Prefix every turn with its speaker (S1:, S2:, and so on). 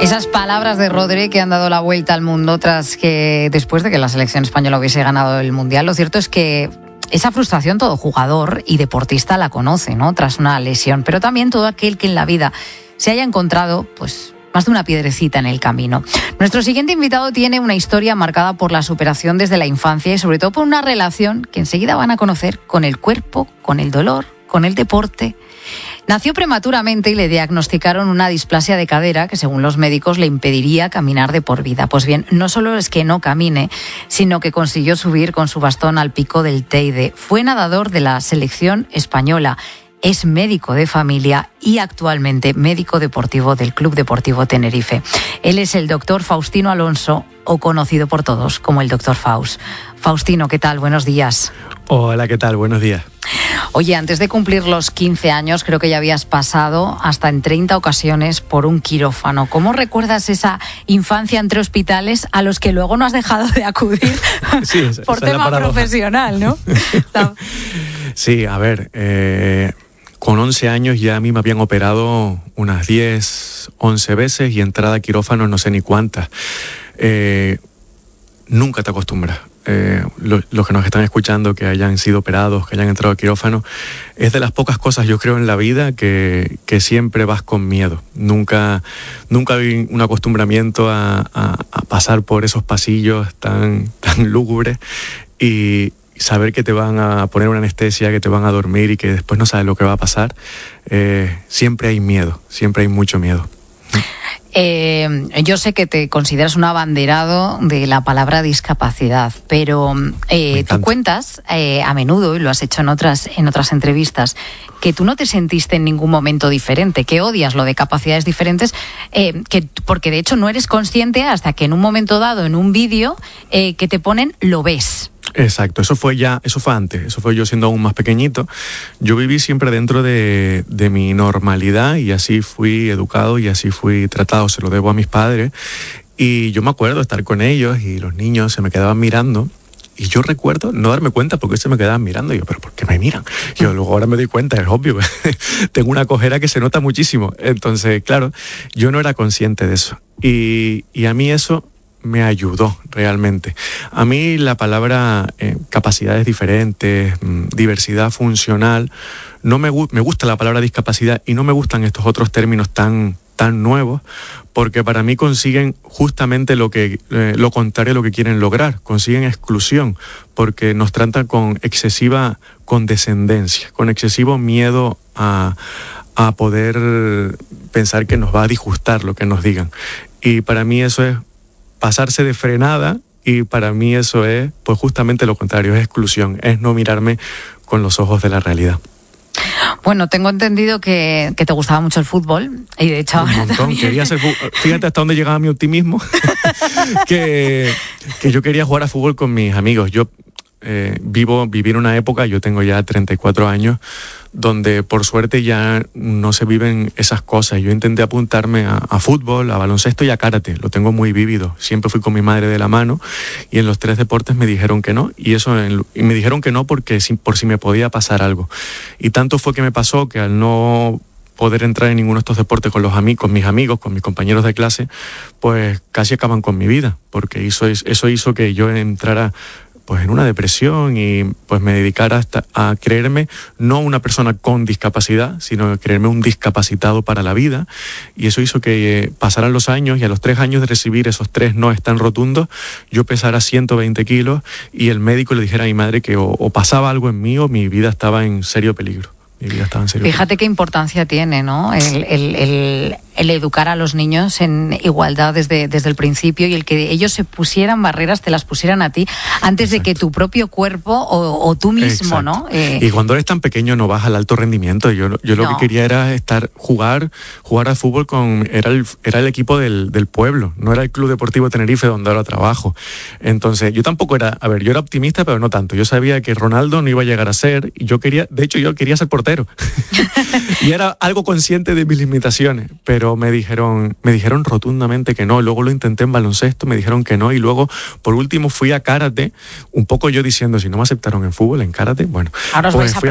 S1: Esas palabras de Rodri que han dado la vuelta al mundo después de que la selección española hubiese ganado el Mundial. Lo cierto es que esa frustración todo jugador y deportista la conoce, ¿no? Tras una lesión, pero también todo aquel que en la vida se haya encontrado, pues, más de una piedrecita en el camino. Nuestro siguiente invitado tiene una historia marcada por la superación desde la infancia y sobre todo por una relación que enseguida van a conocer con el cuerpo, con el dolor, con el deporte. Nació prematuramente y le diagnosticaron una displasia de cadera que, según los médicos, le impediría caminar de por vida. Pues bien, no solo es que no camine, sino que consiguió subir con su bastón al pico del Teide. Fue nadador de la selección española, es médico de familia y actualmente médico deportivo del Club Deportivo Tenerife. Él es el doctor Faustino Alonso, o conocido por todos como el doctor Faust. Faustino, ¿qué tal? Buenos días.
S2: Hola, ¿qué tal? Buenos días.
S1: Oye, antes de cumplir los 15 años, creo que ya habías pasado hasta en 30 ocasiones por un quirófano. ¿Cómo recuerdas esa infancia entre hospitales a los que luego no has dejado de acudir
S2: sí,
S1: por tema profesional, ¿no?
S2: Sí, a ver, con 11 años ya a mí me habían operado unas 10, 11 veces y entrada a quirófano no sé ni cuántas. Nunca te acostumbras. Los que nos están escuchando, que hayan sido operados, que hayan entrado a quirófano, es de las pocas cosas, yo creo, en la vida que siempre vas con miedo. Nunca hay un acostumbramiento a pasar por esos pasillos tan lúgubres y saber que te van a poner una anestesia, que te van a dormir y que después no sabes lo que va a pasar. Siempre hay miedo, siempre hay mucho miedo.
S1: Yo sé que te consideras un abanderado de la palabra discapacidad, pero tú cuentas a menudo, y lo has hecho en otras entrevistas, que tú no te sentiste en ningún momento diferente, que odias lo de capacidades diferentes, porque de hecho no eres consciente hasta que en un momento dado, en un vídeo que te ponen, lo ves.
S2: Exacto, eso fue antes, eso fue yo siendo aún más pequeñito. Yo viví siempre dentro de mi normalidad y así fui educado y así fui tratado, se lo debo a mis padres. Y yo me acuerdo estar con ellos y los niños se me quedaban mirando. Y yo recuerdo no darme cuenta porque se me quedaban mirando. Y yo, ¿pero por qué me miran? Yo luego ahora me doy cuenta, es obvio. Tengo una cojera que se nota muchísimo. Entonces, claro, yo no era consciente de eso. Y a mí eso me ayudó realmente. A mí la palabra capacidades diferentes, diversidad funcional, no me gusta la palabra discapacidad y no me gustan estos otros términos tan nuevos, porque para mí consiguen justamente lo contrario a lo que quieren lograr, consiguen exclusión, porque nos tratan con excesiva condescendencia, con excesivo miedo a poder pensar que nos va a disgustar lo que nos digan. Y para mí eso es pasarse de frenada, y para mí eso es pues justamente lo contrario, es exclusión, es no mirarme con los ojos de la realidad.
S1: Bueno, tengo entendido que te gustaba mucho el fútbol y de hecho ahora también.
S2: Quería hacer fíjate hasta dónde llegaba mi optimismo, que yo quería jugar a fútbol con mis amigos. Yo viví en una época, yo tengo ya 34 años, donde por suerte ya no se viven esas cosas. Yo intenté apuntarme a fútbol, a baloncesto y a karate, lo tengo muy vívido. Siempre fui con mi madre de la mano y en los 3 deportes me dijeron que no, y me dijeron que no porque por si me podía pasar algo. Y tanto fue que me pasó que al no poder entrar en ninguno de estos deportes con mis amigos, con mis compañeros de clase, pues casi acaban con mi vida, porque eso hizo que yo entrara pues en una depresión y pues me dedicara hasta a creerme no una persona con discapacidad, sino a creerme un discapacitado para la vida. Y eso hizo que pasaran los años y a los 3 años de recibir esos 3 noes tan rotundos, yo pesara 120 kilos y el médico le dijera a mi madre que o pasaba algo en mí o mi vida estaba en serio peligro. Fíjate
S1: qué importancia tiene, ¿no? El educar a los niños en igualdad desde el principio y el que ellos se pusieran barreras, te las pusieran a ti antes Exacto. de que tu propio cuerpo o tú mismo, Exacto. ¿no?
S2: Y cuando eres tan pequeño no vas al alto rendimiento. Yo lo que quería era jugar al fútbol era el equipo del pueblo, no era el Club Deportivo Tenerife donde ahora trabajo. Entonces yo tampoco yo era optimista, pero no tanto. Yo sabía que Ronaldo no iba a llegar a ser, y yo quería ser portero. Y era algo consciente de mis limitaciones, pero me dijeron rotundamente que no. Luego lo intenté en baloncesto, me dijeron que no, y luego por último fui a karate, un poco yo diciendo, si no me aceptaron en fútbol, en karate, bueno,
S1: ahora os vais a